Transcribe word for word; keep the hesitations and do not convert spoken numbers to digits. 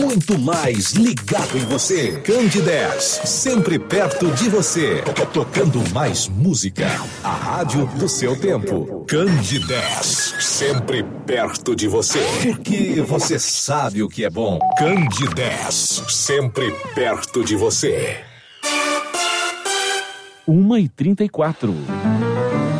muito mais ligado em você. Candidez, sempre perto de você. Tocando mais música. A rádio do seu tempo. Candidez, sempre perto de você. Porque você sabe o que é bom. Candidez, sempre perto de você. uma e trinta e quatro.